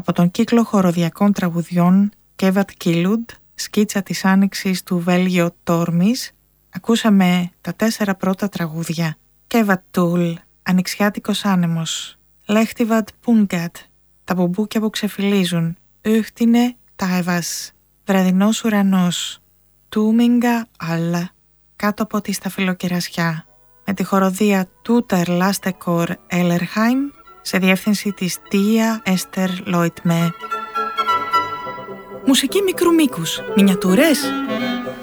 Από τον κύκλο χοροδιακών τραγουδιών Κέβατ Κίλουντ, σκίτσα της άνοιξης του Βέλγιο Τόρμης, ακούσαμε τα 4 πρώτα τραγούδια. Κέβατ Τούλ, ανοιξιάτικος άνεμος. Λέχτιβατ Πούντγκατ, τα μπουμπούκια που ξεφυλίζουν. Ούχτινε Τάιβας, βραδινός ουρανός. Τούμιγκα Άλλα, κάτω από τη σταφυλοκερασιά. Με τη χοροδία Τούτερ Λάστεκορ Έλερχάιμ, σε διεύθυνση της Τία Έστερ Λόιτμε. Μουσική μικρού μήκους, μινιατούρες.